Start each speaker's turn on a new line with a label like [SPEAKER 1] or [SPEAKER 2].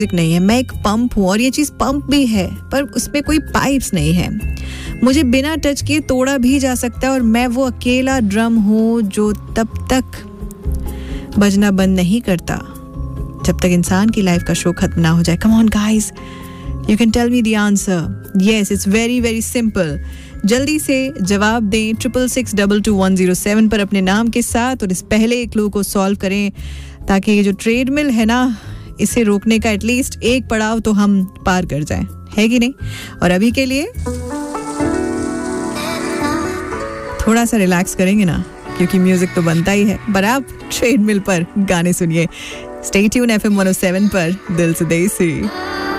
[SPEAKER 1] नहीं है, मैं एक पंप हूँ और ये चीज़ पंप भी है पर उसमें कोई पाइप्स नहीं है। मुझे बिना टच किए तोड़ा भी जा सकता है और मैं वो अकेला ड्रम हूँ जो तब तक बजना बंद नहीं करता जब तक इंसान की लाइफ का शो खत्म ना हो जाए। Come on guys, you can tell me the answer. Yes, it's very very simple. जल्दी से जवाब दें 66622107 पर अपने नाम के साथ और इस पहले क्लू को सॉल्व करें ताकि ये जो ट्रेडमिल है ना, इसे रोकने का एटलीस्ट एक पड़ाव तो हम पार कर जाएं, है कि नहीं? और अभी के लिए थोड़ा सा रिलैक्स करेंगे ना, क्योंकि म्यूजिक तो बनता ही है। पर आप ट्रेडमिल पर गाने सुनिए। स्टे ट्यून FM 107 पर दिल से देसी।